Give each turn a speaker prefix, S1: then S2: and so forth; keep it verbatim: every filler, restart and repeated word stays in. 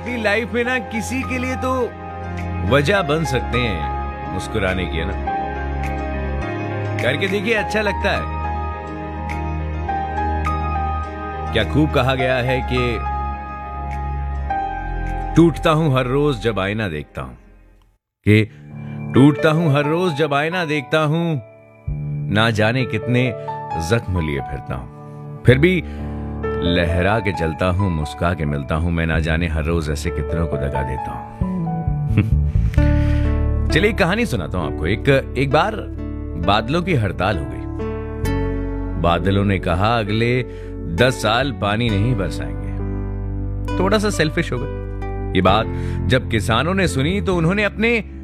S1: अपनी लाइफ में ना किसी के लिए तो वजह बन सकते हैं मुस्कुराने की, है ना। करके देखिए, अच्छा लगता है। क्या खूब कहा गया है कि टूटता हूं हर रोज जब आईना देखता हूं, कि टूटता हूं हर रोज जब आईना देखता हूं, ना जाने कितने जख्म लिए फिरता हूं, फिर भी लहरा के चलता हूं, मुस्का के मिलता हूं, मैं ना जाने हर रोज ऐसे कितनों को दगा देता हूं। चलिए एक कहानी सुनाता हूं आपको। एक एक बार बादलों की हड़ताल हो गई। बादलों ने कहा अगले दस साल पानी नहीं बरसाएंगे। थोड़ा सा सेल्फिश हो गए। ये बात जब किसानों ने सुनी तो उन्होंने अपने